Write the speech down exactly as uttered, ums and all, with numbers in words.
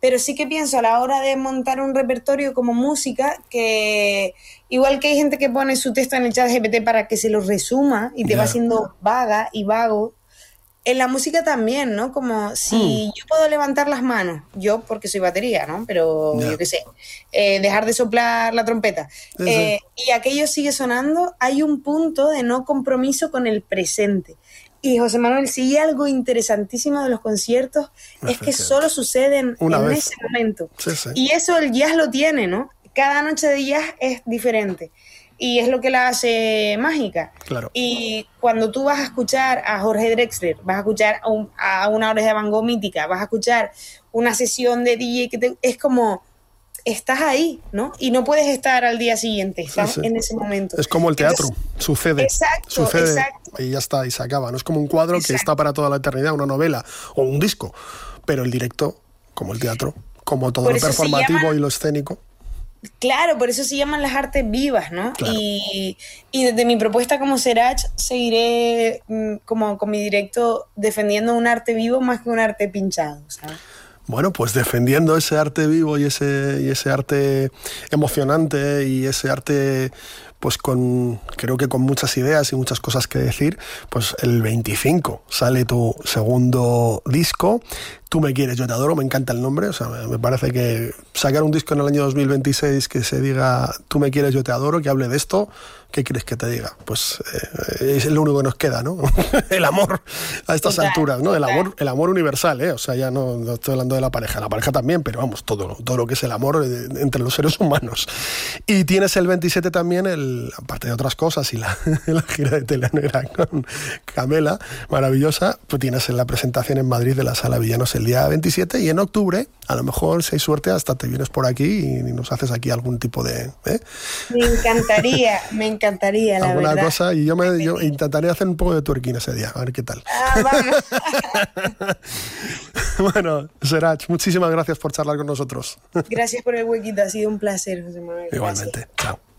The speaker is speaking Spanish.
pero sí que pienso a la hora de montar un repertorio como música, que igual que hay gente que pone su texto en el chat G P T para que se lo resuma y te Ya. va haciendo vaga y vago, en la música también, ¿no? Como si yo puedo levantar las manos, yo porque soy batería, ¿no? Pero Ya. yo qué sé, eh, dejar de soplar la trompeta, Sí, eh, sí. y aquello sigue sonando, hay un punto de no compromiso con el presente. Y José Manuel, sí, algo interesantísimo de los conciertos es que solo Efectivamente. suceden Una en vez. ese momento. Sí, sí. Y eso el jazz lo tiene, ¿no? Cada noche de jazz es diferente. Y es lo que la hace mágica. Claro. Y cuando tú vas a escuchar a Jorge Drexler, vas a escuchar a, un, a una Oreja de Van Gogh mítica, vas a escuchar una sesión de D J que te, es como, estás ahí, ¿no? Y no puedes estar al día siguiente, estás Sí, sí. en ese momento. Es como el teatro, Entonces, sucede. exacto, Sucede exacto. y ya está, y se acaba. No es como un cuadro Exacto. que está para toda la eternidad, una novela o un disco. Pero el directo, como el teatro, como todo Por lo eso se performativo llaman- y lo escénico. Claro, por eso se llaman las artes vivas, ¿no? Claro. Y, y desde mi propuesta como Serach seguiré mm, como con mi directo defendiendo un arte vivo más que un arte pinchado, ¿sabes? Bueno, pues defendiendo ese arte vivo y ese, y ese arte emocionante y ese arte, pues con, creo que con muchas ideas y muchas cosas que decir, pues el veinticinco sale tu segundo disco, Tú me quieres, yo te adoro, me encanta el nombre, o sea, me parece que sacar un disco en el año dos mil veintiséis que se diga Tú me quieres, yo te adoro, que hable de esto, ¿qué quieres que te diga? Pues eh, es lo único que nos queda, ¿no? El amor a estas Total, alturas, ¿no? El total. amor, el amor universal, ¿eh? O sea, ya no, no estoy hablando de la pareja, la pareja también, pero vamos, todo, todo lo que es el amor eh, entre los seres humanos. Y tienes el veintisiete también, el, aparte de otras cosas, y la, la gira de Telenegra con Camela, maravillosa, pues tienes la presentación en Madrid de la Sala Villanos el día veintisiete, y en octubre, a lo mejor, si hay suerte, hasta te vienes por aquí y nos haces aquí algún tipo de... ¿eh? Me encantaría, me encantaría, la alguna verdad. cosa, y yo, me, yo intentaré hacer un poco de twerking ese día, a ver qué tal. Ah, vamos. Bueno, Serach, muchísimas gracias por charlar con nosotros. Gracias por el huequito, ha sido un placer, José Manuel. Gracias. Igualmente, chao.